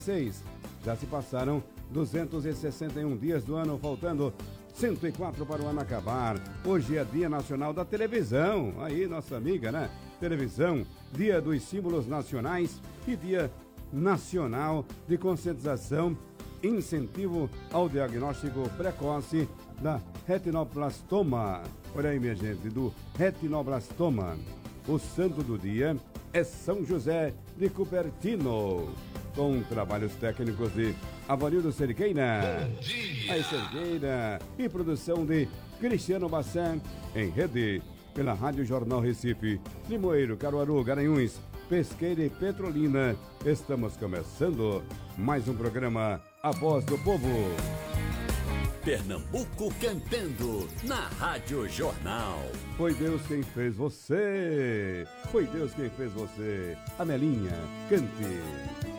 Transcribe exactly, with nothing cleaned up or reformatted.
seis. Já se passaram duzentos e sessenta e um dias do ano, faltando cento e quatro para o ano acabar. Hoje é Dia Nacional da Televisão. Aí, nossa amiga, né? Televisão, Dia dos Símbolos Nacionais e Dia Nacional de Conscientização, incentivo ao diagnóstico precoce da retinoblastoma. Olha aí, minha gente, do retinoblastoma. O santo do dia é São José de Cupertino, com trabalhos técnicos de Avanildo Cerqueira. Bom dia! Aí, Cerqueira, e produção de Cristiano Bassan, em rede pela Rádio Jornal Recife, Limoeiro, Caruaru, Garanhuns, Pesqueira e Petrolina. Estamos começando mais um programa A Voz do Povo. Pernambuco cantando na Rádio Jornal. Foi Deus quem fez você. Foi Deus quem fez você. Amelinha, cante.